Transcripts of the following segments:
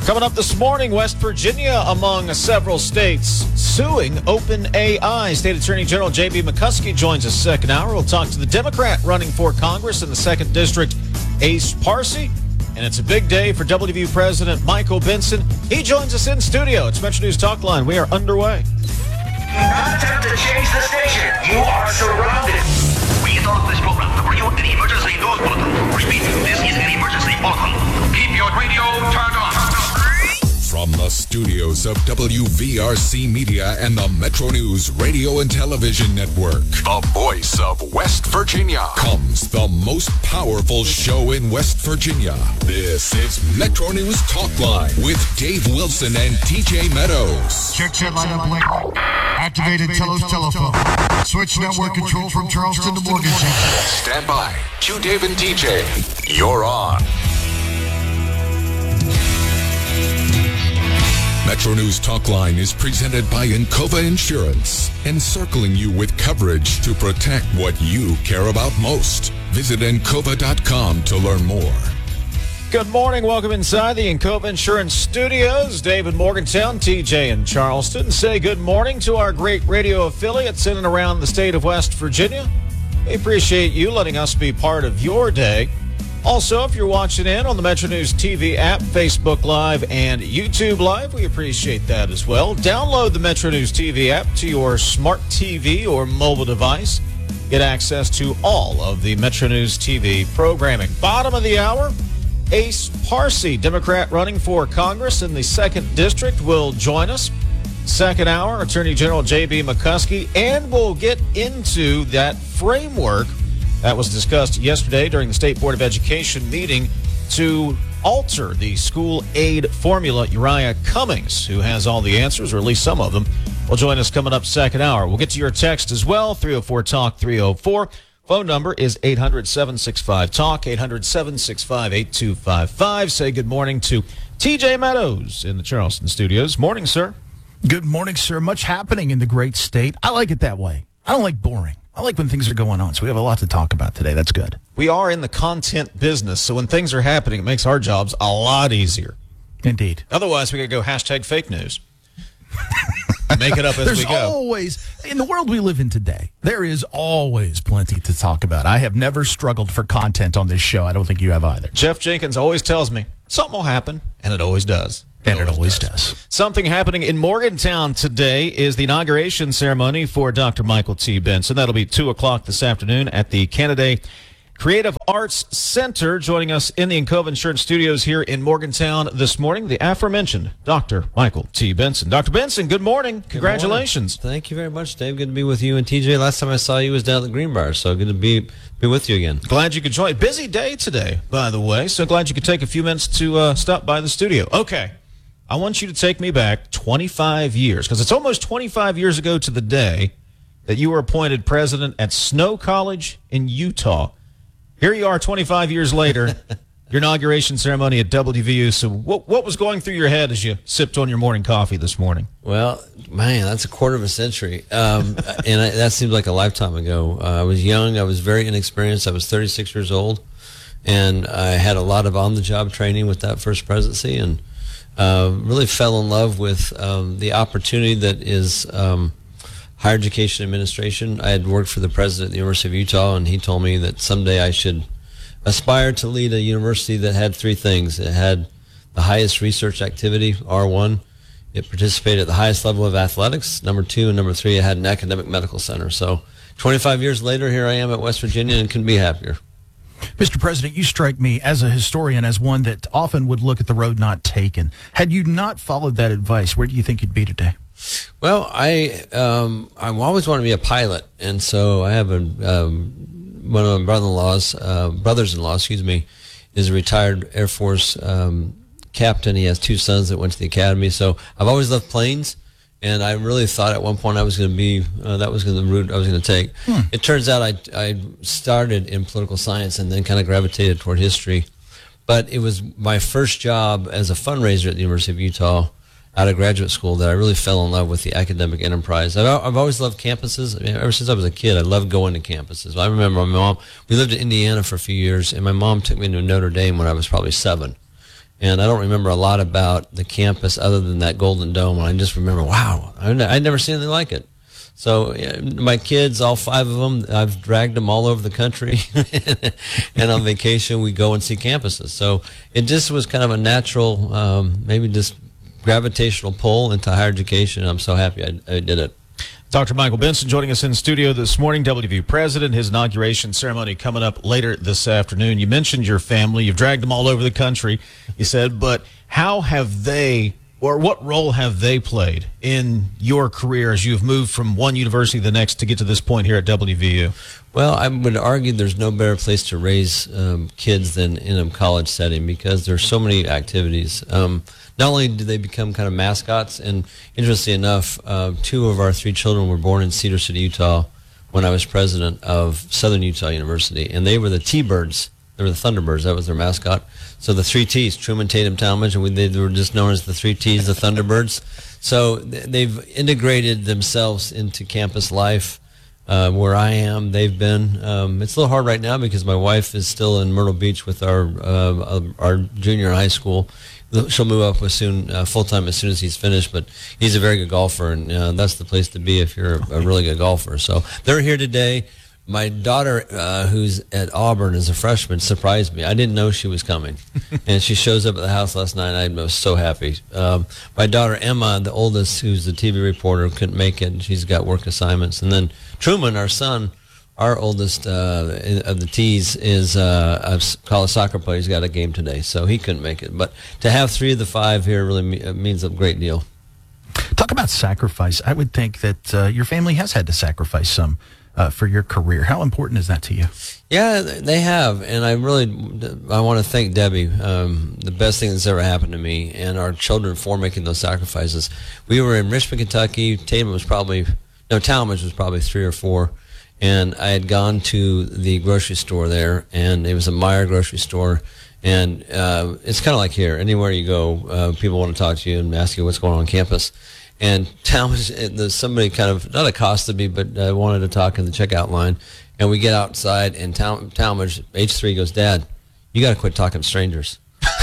Coming up this morning, West Virginia, among several states, suing OpenAI. State Attorney General J.B. McCuskey joins us second hour. We'll talk to the Democrat running for Congress in the 2nd District, Ace Parsi. And it's a big day for WVU President Michael Benson. He joins us in studio. It's Metro News Talk Line. We are underway. Do not attempt to change the station. You are surrounded. We interrupt this program to bring you an emergency news bulletin. Repeat, this is an emergency bulletin. Keep your radio turned on. From the studios of WVRC Media and the Metro News Radio and Television Network, the voice of West Virginia, comes the most powerful show in West Virginia. This is Metro News Talk Line with Dave Wilson and TJ Meadows. Check that line up, link. Activated telephone. Switch network control from Charleston to Morgantown. Stand by. Q Dave and TJ. You're on. Metro News Talk Line is presented by Encova Insurance, encircling you with coverage to protect what you care about most. Visit Encova.com to learn more. Good morning. Welcome inside the Encova Insurance Studios. Dave in Morgantown, TJ in Charleston. Say good morning to our great radio affiliates in and around the state of West Virginia. We appreciate you letting us be part of your day. Also, if you're watching in on the Metro News TV app, Facebook Live, and YouTube Live, we appreciate that as well. Download the Metro News TV app to your smart TV or mobile device. Get access to all of the Metro News TV programming. Bottom of the hour, Ace Parsi, Democrat running for Congress in the 2nd District, will join us. Second hour, Attorney General J.B. McCuskey, and we'll get into that framework that was discussed yesterday during the State Board of Education meeting to alter the school aid formula. Uriah Cummings, who has all the answers, or at least some of them, will join us coming up second hour. We'll get to your text as well, 304-TALK-304. Phone number is 800-765-TALK, 800-765-8255. Say good morning to TJ Meadows in the Charleston studios. Morning, sir. Good morning, sir. Much happening in the great state. I like it that way. I don't like boring. I like when things are going on, so we have a lot to talk about today. That's good. We are in the content business, so when things are happening, it makes our jobs a lot easier. Indeed. Otherwise, we could go hashtag fake news. Make it up as we go. There's always, in the world we live in today, there is always plenty to talk about. I have never struggled for content on this show. I don't think you have either. Jeff Jenkins always tells me something will happen, and it always does. And it always does. Something happening in Morgantown today is the inauguration ceremony for Dr. Michael T. Benson. That'll be 2 o'clock this afternoon at the Canada Creative Arts Center. Joining us in the Encova Insurance Studios here in Morgantown this morning, the aforementioned Dr. Michael T. Benson. Dr. Benson, good morning. Congratulations. Good morning. Thank you very much, Dave. Good to be with you and TJ. Last time I saw you was down at the Green Bar, so good to be with you again. Glad you could join. Busy day today, by the way, so glad you could take a few minutes to stop by the studio. Okay. I want you to take me back 25 years, because it's almost 25 years ago to the day that you were appointed president at Snow College in Utah. Here you are 25 years later, your inauguration ceremony at WVU. So what was going through your head as you sipped on your morning coffee this morning? Well, man, that's a quarter of a century. That seems like a lifetime ago. I was young. I was very inexperienced. I was 36 years old, and I had a lot of on-the-job training with that first presidency, and really fell in love with the opportunity that is higher education administration. I had worked for the president at the University of Utah, and he told me that someday I should aspire to lead a university that had three things. It had the highest research activity, R1. It participated at the highest level of athletics, number 2, and number 3, it had an academic medical center. So 25 years later, here I am at West Virginia and couldn't be happier. Mr. President, you strike me as a historian as one that often would look at the road not taken. Had you not followed that advice, where do you think you'd be today? Well, I always wanted to be a pilot, and so I have one of my brothers-in-law, is a retired Air Force captain. He has 2 sons that went to the academy, so I've always loved planes. And I really thought at one point I was going to be, that was the route I was going to take. It turns out I started in political science and then kind of gravitated toward history. But it was my first job as a fundraiser at the University of Utah out of graduate school that I really fell in love with the academic enterprise. I've always loved campuses. I mean, ever since I was a kid, I loved going to campuses. I remember my mom, we lived in Indiana for a few years, and my mom took me to Notre Dame when I was probably 7. And I don't remember a lot about the campus other than that Golden Dome. I just remember, wow, I'd never seen anything like it. So my kids, all 5 of them, I've dragged them all over the country. And on vacation, we go and see campuses. So it just was kind of a natural, maybe just gravitational pull into higher education. I'm so happy I did it. Dr. Michael Benson joining us in studio this morning, WVU president, his inauguration ceremony coming up later this afternoon. You mentioned your family. You've dragged them all over the country, you said, but how have they, or what role have they played in your career as you've moved from one university to the next to get to this point here at WVU? Well, I would argue there's no better place to raise kids than in a college setting because there's so many activities. Not only do they become kind of mascots, and interestingly enough, 2 of our 3 children were born in Cedar City, Utah, when I was president of Southern Utah University, and they were the T-Birds. They were the Thunderbirds. That was their mascot. So the 3 T's, Truman, Tatum, Talmadge, and they were just known as the 3 T's, the Thunderbirds. So they've integrated themselves into campus life. Where I am, they've been. It's a little hard right now because my wife is still in Myrtle Beach with our junior in high school. She'll move up with full time as soon as he's finished. But he's a very good golfer, and that's the place to be if you're a really good golfer. So they're here today. My daughter, who's at Auburn as a freshman, surprised me. I didn't know she was coming, and she shows up at the house last night. I was so happy. My daughter Emma, the oldest, who's the TV reporter, couldn't make it. She's got work assignments, and then Truman, our son, our oldest of the T's, is a college soccer player. He's got a game today, so he couldn't make it. But to have 3 of the 5 here really means a great deal. Talk about sacrifice. I would think that your family has had to sacrifice some for your career. How important is that to you? Yeah, they have, and I want to thank Debbie, the best thing that's ever happened to me, and our children for making those sacrifices. We were in Richmond, Kentucky. Talmadge was probably 3 or 4, and I had gone to the grocery store there, and it was a Meijer grocery store, and it's kind of like here. Anywhere you go, people want to talk to you and ask you what's going on campus. And Talmadge, somebody kind of, not accosted me, but wanted to talk in the checkout line. And we get outside, and Talmadge, age 3, goes, "Dad, you got to quit talking to strangers."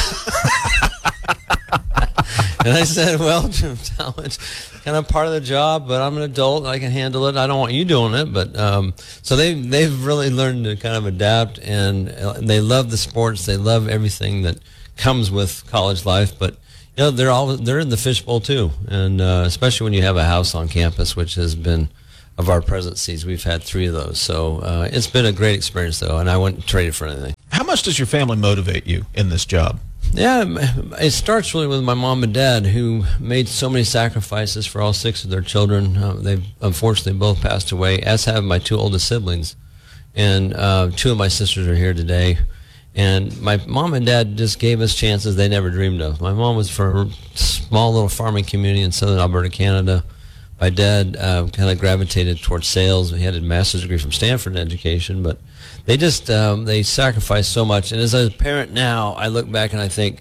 And I said, "Well, Talmadge, kind of part of the job, but I'm an adult. I can handle it. I don't want you doing it." But so they've really learned to kind of adapt, and they love the sports. They love everything that comes with college life. But they're in the fishbowl too, and especially when you have a house on campus, which has been, of our presidencies, we've had 3 of those. So it's been a great experience, though, and I wouldn't trade it for anything. How much does your family motivate you in this job? Yeah, it starts really with my mom and dad, who made so many sacrifices for all 6 of their children. They've unfortunately both passed away, as have my 2 oldest siblings, and 2 of my sisters are here today. And my mom and dad just gave us chances they never dreamed of. My mom was from a small little farming community in southern Alberta, Canada. My dad kind of gravitated towards sales. He had a master's degree from Stanford in education, but they just they sacrificed so much. And as a parent now, I look back and I think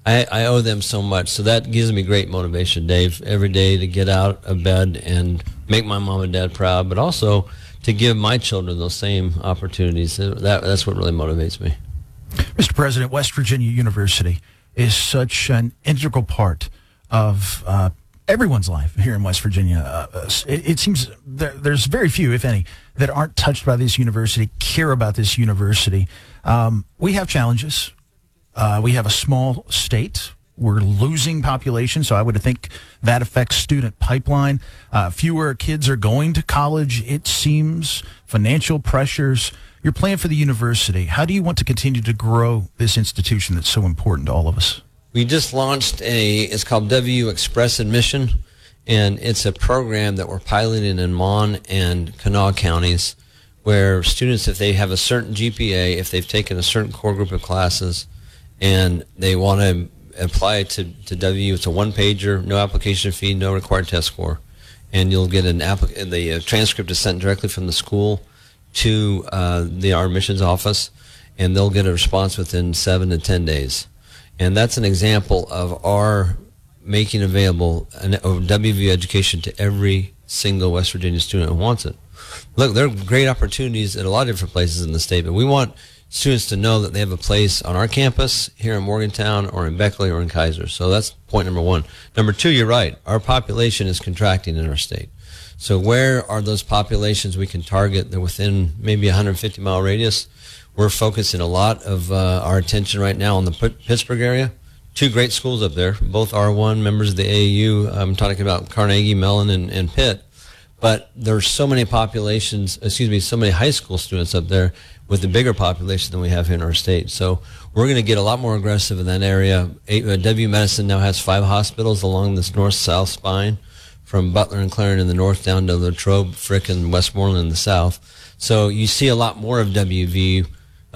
I owe them so much. So that gives me great motivation, Dave, every day to get out of bed and make my mom and dad proud, but also to give my children those same opportunities. That's what really motivates me. Mr. President, West Virginia University is such an integral part of everyone's life here in West Virginia. It seems there's very few, if any, that aren't touched by this university, care about this university. We have challenges. We have a small state. We're losing population, so I would think that affects student pipeline. Fewer kids are going to college, it seems. Financial pressures. Your plan for the university, how do you want to continue to grow this institution that's so important to all of us? We just launched it's called WVU Express Admission, and it's a program that we're piloting in Mon and Kanawha counties, where students, if they have a certain GPA, if they've taken a certain core group of classes, and they want to apply to WVU, it's a one-pager, no application fee, no required test score, and you'll get the transcript is sent directly from the school to our admissions office, and they'll get a response within 7 to 10 days. And that's an example of our making available a WVU education to every single West Virginia student who wants it. Look, there are great opportunities at a lot of different places in the state, but we want students to know that they have a place on our campus here in Morgantown or in Beckley or in Kaiser. So that's point number one. Number two, you're right. Our population is contracting in our state. So where are those populations we can target? They're within maybe a 150-mile radius. We're focusing a lot of our attention right now on the Pittsburgh area. Two great schools up there, both R1, members of the AAU. I'm talking about Carnegie, Mellon, and Pitt. But there's so many so many high school students up there with a bigger population than we have here in our state. So we're going to get a lot more aggressive in that area. W Medicine now has 5 hospitals along this north-south spine, from Butler and Clarendon in the north down to Latrobe, Frick, and Westmoreland in the south. So you see a lot more of WVU,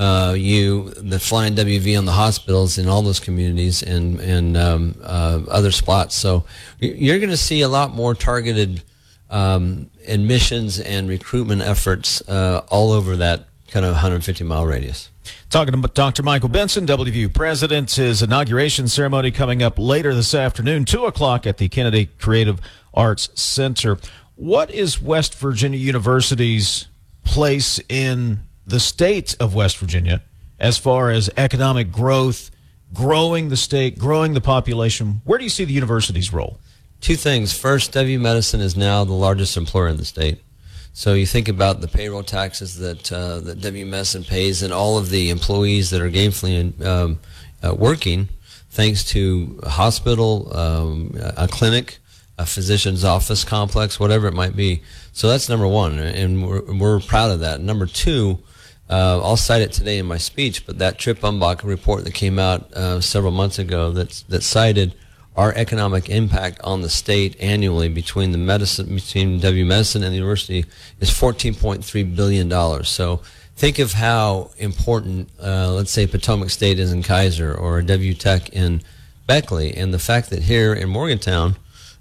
the flying WV on the hospitals in all those communities and other spots. So you're going to see a lot more targeted admissions and recruitment efforts all over that kind of 150-mile radius. Talking to Dr. Michael Benson, WVU president. His inauguration ceremony coming up later this afternoon, 2 o'clock at the Kennedy Creative Arts Center. What is West Virginia University's place in the state of West Virginia as far as economic growth, growing the state, growing the population? Where do you see the university's role? Two things. First, W Medicine is now the largest employer in the state. So you think about the payroll taxes that W Medicine pays and all of the employees that are gainfully working, thanks to a hospital, a clinic, a physician's office complex, whatever it might be. So that's number one, and we're proud of that. Number two, I'll cite it today in my speech, but that Trip Umbach report that came out several months ago that cited our economic impact on the state annually between W Medicine and the university is $14.3 billion. So think of how important, let's say, Potomac State is in Kaiser or W Tech in Beckley, and the fact that here in Morgantown,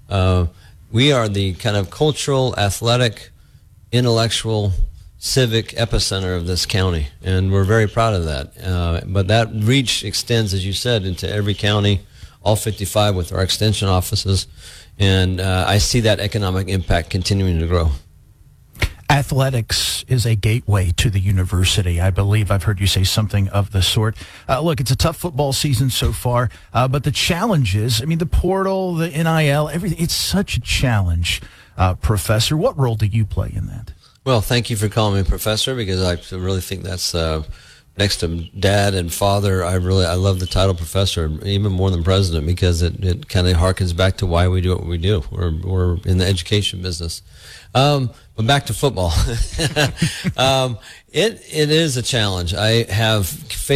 we are the kind of cultural, athletic, intellectual, civic epicenter of this county, and we're very proud of that. But that reach extends, as you said, into every county, all 55 with our extension offices, and I see that economic impact continuing to grow. Athletics is a gateway to the university. I believe I've heard you say something of the sort. Look, it's a tough football season so far, but the challenges, I mean, the portal, the NIL, everything, it's such a challenge. Professor, what role do you play in that? Well, thank you for calling me Professor, because I really think that's next to Dad and Father. I love the title Professor even more than President, because it kind of harkens back to why we do what we do. We're in the education business. But back to football. It is a challenge. I have